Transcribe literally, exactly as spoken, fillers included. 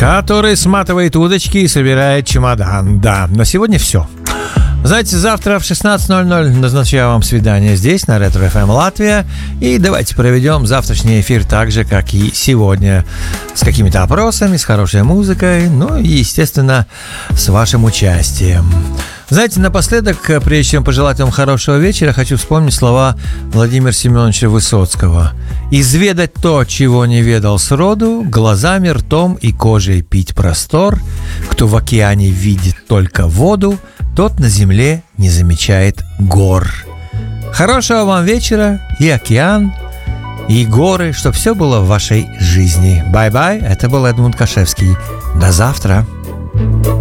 который сматывает удочки и собирает чемодан. Да, на сегодня все. Знаете, завтра в шестнадцать ноль ноль назначаю вам свидание здесь, на Ретро эф эм Латвия. И давайте проведем завтрашний эфир так же, как и сегодня. С какими-то опросами, с хорошей музыкой, ну и, естественно, с вашим участием. Знаете, напоследок, прежде чем пожелать вам хорошего вечера, хочу вспомнить слова Владимира Семеновича Высоцкого. «Изведать то, чего не ведал сроду, глазами, ртом и кожей пить простор. Кто в океане видит только воду, тот на земле не замечает гор». Хорошего вам вечера и океан, и горы, чтобы все было в вашей жизни. Бай-бай, это был Эдмунд Кашевский. До завтра.